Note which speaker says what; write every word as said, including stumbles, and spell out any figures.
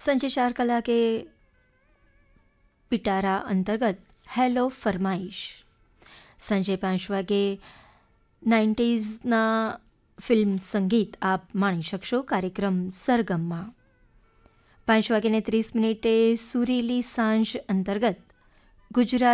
Speaker 1: સાંજે ચાર કલાકે પિટારા અંતર્ગત હેલો ફરમાઈશ. સાંજે પાંચ વાગે નાઇન્ટીઝના ફિલ્મ સંગીત આપ માણી શકશો કાર્યક્રમ સરગમમાં. પાંચ વાગ્યાને ત્રીસ મિનિટે સુરીલી સાંજ અંતર્ગત ગુજરાત